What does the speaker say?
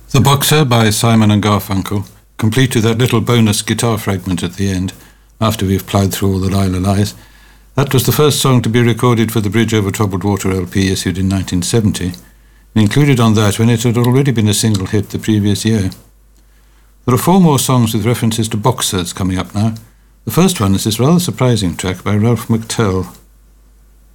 The Boxer by Simon and Garfunkel, complete with that little bonus guitar fragment at the end, after we've ploughed through all the Lila Lies. That was the first song to be recorded for the Bridge Over Troubled Water LP issued in 1970, and included on that when it had already been a single hit the previous year. There are 4 more songs with references to boxers coming up now. The first one is this rather surprising track by Ralph McTell,